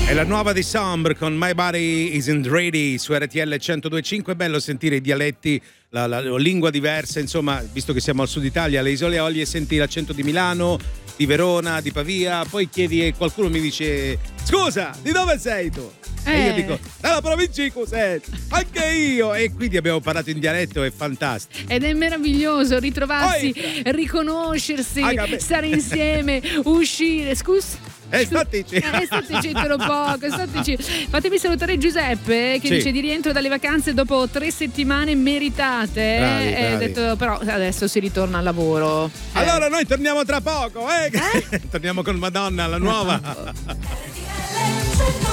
È la nuova di Sombre con My Body Isn't Ready su RTL 102.5. È bello sentire i dialetti, la lingua diversa, insomma, visto che siamo al sud Italia, alle Isole Eolie, senti l'accento di Milano, di Verona, di Pavia, poi chiedi e qualcuno mi dice scusa, di dove sei tu? E io dico dalla provincia di Cosenza, anche io, e quindi abbiamo parlato in dialetto, è fantastico ed è meraviglioso ritrovarsi, riconoscersi, stare insieme, uscire. Scusa. State zitto un poco, fatemi salutare Giuseppe che dice di rientro dalle vacanze dopo 3 settimane meritate. Bravi. Detto, però adesso si ritorna al lavoro. Allora noi torniamo tra poco, torniamo con Madonna, la nuova.